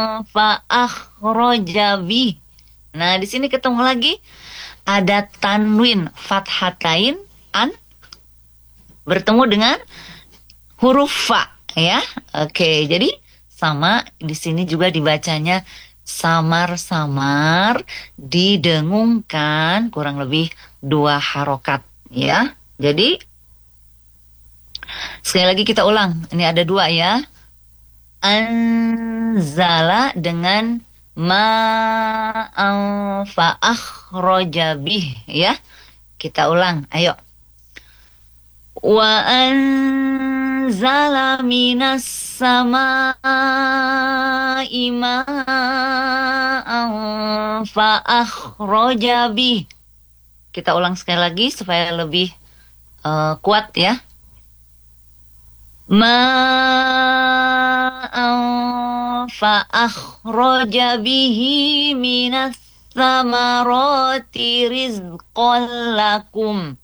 fa'akhroja bih. Nah, di sini ketemu lagi ada tanwin fathatain an bertemu dengan huruf fa ya. Oke, jadi sama di sini juga dibacanya samar-samar, didengungkan kurang lebih 2 harokat ya. Jadi sekali lagi kita ulang. Ini ada 2 ya. Anzala dengan ma'an fa'akhroja bih ya. Kita ulang, ayo. Wa anzala minas samaa'i ma'an fa'akhroja bih. Kita ulang sekali lagi supaya lebih kuat ya. Ma'an fa'akhroja bihi minas samarati rizqan lakum.